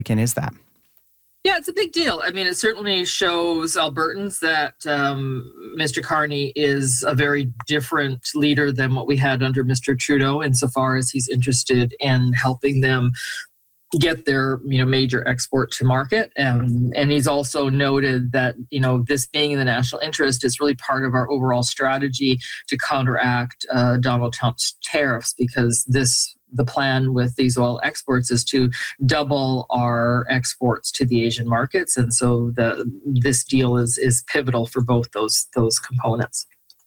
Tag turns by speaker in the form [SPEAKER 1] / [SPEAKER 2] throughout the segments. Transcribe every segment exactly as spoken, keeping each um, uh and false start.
[SPEAKER 1] is that?
[SPEAKER 2] Yeah, it's a big deal. I mean, it certainly shows Albertans that um, Mister Carney is a very different leader than what we had under Mister Trudeau, insofar as he's interested in helping them get their, you know, major export to market. Um, and he's also noted that, you know, this being in the national interest is really part of our overall strategy to counteract uh, Donald Trump's tariffs, because this the plan with these oil exports is to double our exports to the Asian markets. And so the this deal is is pivotal for both those those components.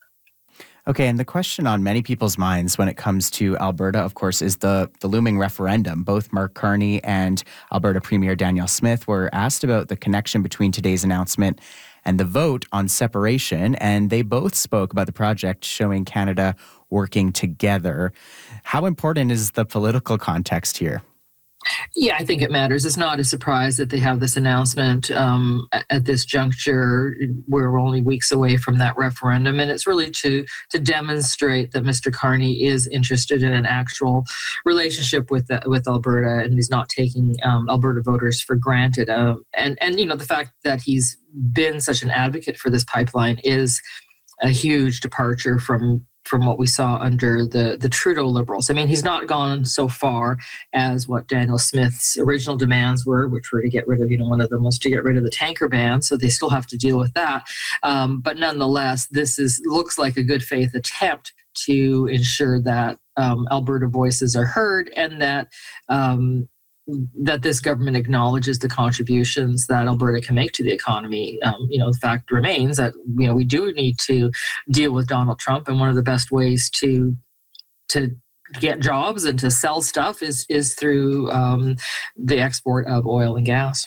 [SPEAKER 1] Okay, and the question on many people's minds when it comes to Alberta, of course, is the, the looming referendum. Both Mark Carney and Alberta Premier Danielle Smith were asked about the connection between today's announcement and the vote on separation, and they both spoke about the project showing Canada working together. How important is the political context here?
[SPEAKER 2] Yeah, I think it matters. It's not a surprise that they have this announcement um, at this juncture. We're only weeks away from that referendum, and it's really to to demonstrate that Mister Carney is interested in an actual relationship with the, with Alberta, and he's not taking um, Alberta voters for granted. Uh, and and you know, the fact that he's been such an advocate for this pipeline is a huge departure from. from what we saw under the, the Trudeau Liberals. I mean, he's not gone so far as what Danielle Smith's original demands were, which were to get rid of, you know, one of them was to get rid of the tanker ban, so they still have to deal with that. Um, but nonetheless, this is looks like a good faith attempt to ensure that um, Alberta voices are heard, and that um, that this government acknowledges the contributions that Alberta can make to the economy. Um, you know, the fact remains that, you know, we do need to deal with Donald Trump, and one of the best ways to to get jobs and to sell stuff is is through um, the export of oil and gas.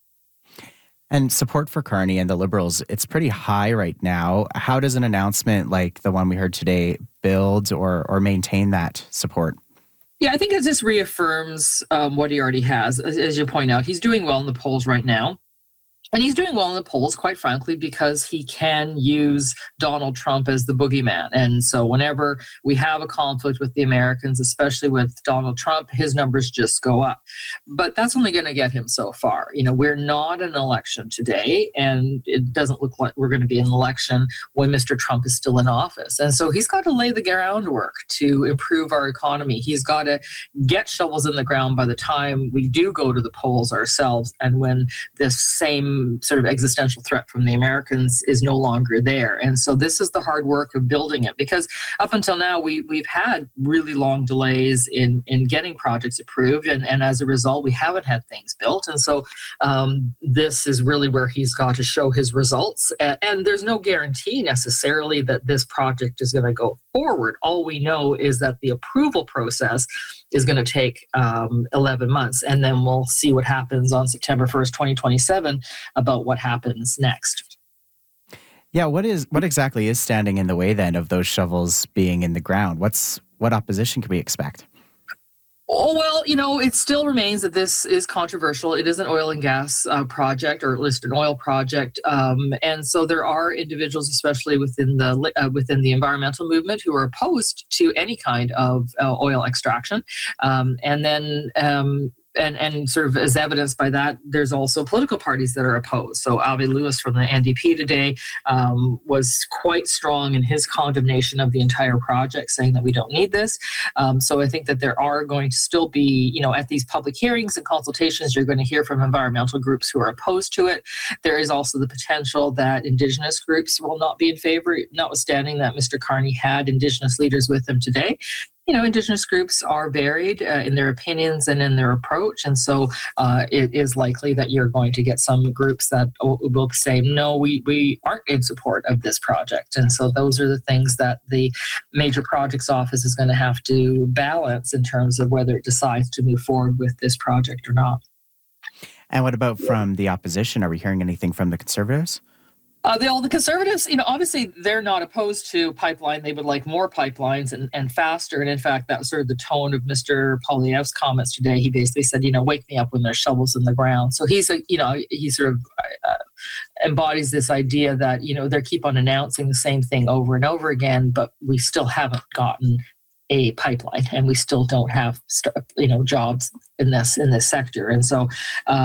[SPEAKER 1] And support for Carney and the Liberals, it's pretty high right now. How does an announcement like the one we heard today build or or maintain that support?
[SPEAKER 2] Yeah, I think it just reaffirms um, what he already has. As, as you point out, he's doing well in the polls right now. And he's doing well in the polls, quite frankly, because he can use Donald Trump as the boogeyman. And so whenever we have a conflict with the Americans, especially with Donald Trump, his numbers just go up. But that's only going to get him so far. You know, we're not in an election today, and it doesn't look like we're going to be in an election when Mister Trump is still in office. And so he's got to lay the groundwork to improve our economy. He's got to get shovels in the ground by the time we do go to the polls ourselves, and when this same sort of existential threat from the Americans is no longer there. And so this is the hard work of building it, because up until now we we've had really long delays in in getting projects approved, and, and as a result we haven't had things built. And so um, this is really where he's got to show his results, and, and there's no guarantee necessarily that this project is going to go forward. All we know is that the approval process is going to take um, eleven months, and then we'll see what happens on September first, twenty twenty-seven, about what happens next.
[SPEAKER 1] Yeah, what is what exactly is standing in the way then of those shovels being in the ground? What's what opposition can we expect?
[SPEAKER 2] Oh, well, you know, it still remains that this is controversial. It is an oil and gas uh, project, or at least an oil project, um, and so there are individuals, especially within the uh, within the environmental movement, who are opposed to any kind of uh, oil extraction, um, and then. Um, And, and sort of as evidenced by that, there's also political parties that are opposed. So Avi Lewis from the N D P today um, was quite strong in his condemnation of the entire project, saying that we don't need this. Um, so I think that there are going to still be, you know, at these public hearings and consultations, you're going to hear from environmental groups who are opposed to it. There is also the potential that Indigenous groups will not be in favor, notwithstanding that Mister Carney had Indigenous leaders with him today. You know, Indigenous groups are varied uh, in their opinions and in their approach. And so uh, it is likely that you're going to get some groups that will say, no, we, we aren't in support of this project. And so those are the things that the Major Projects Office is going to have to balance in terms of whether it decides to move forward with this project or not.
[SPEAKER 1] And what about from the opposition? Are we hearing anything from the Conservatives?
[SPEAKER 2] Uh, the, all the Conservatives, you know, obviously they're not opposed to pipeline. They would like more pipelines and, and faster. And in fact, that was sort of the tone of Mister Poilievre's comments today. He basically said, you know, wake me up when there's shovels in the ground. So he's, a, you know, he sort of uh, embodies this idea that, you know, they keep on announcing the same thing over and over again, but we still haven't gotten a pipeline, and we still don't have, you know, jobs in this in this sector. And so, uh,